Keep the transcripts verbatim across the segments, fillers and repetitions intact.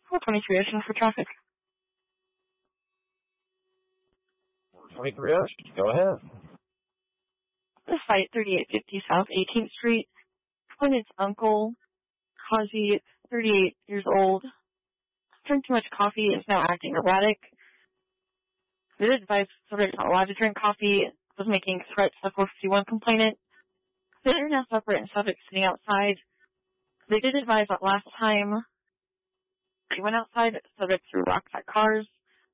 four twenty-three Ocean for traffic. four twenty-three Ocean, go ahead. This site, thirty-eight fifty South eighteenth Street. Client's uncle, Haji, thirty-eight years old. Drank too much coffee and is now acting erratic. They did advise subject not allowed to drink coffee, was making threats to the four fifty-one complainant. They are now separate and subject sitting outside. They did advise that last time they went outside, subject threw rocks at cars.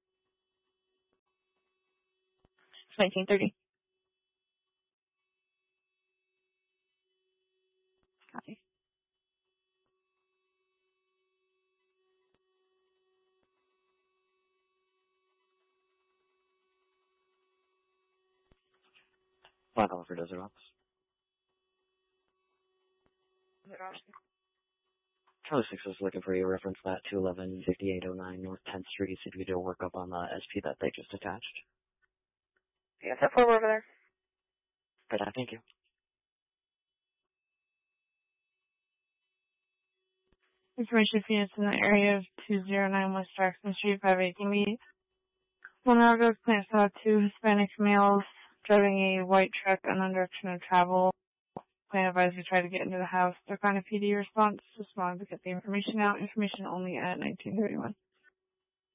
It's nineteen thirty. Copy. Final for Desert Ops. Charlie six is looking for you. Reference that two eleven fifty-eight oh nine North tenth Street. See if you can do a workup on the S P that they just attached. Yeah, step forward over there. Good, thank you. Information Phoenix in the area of two oh nine West Jackson Street, five eighteen B. One hour ago, client saw two Hispanic males driving a white truck unknown direction of travel. Client advised to try to get into the house. Their kind of P D response just wanted to get the information out. Information only at nineteen thirty-one.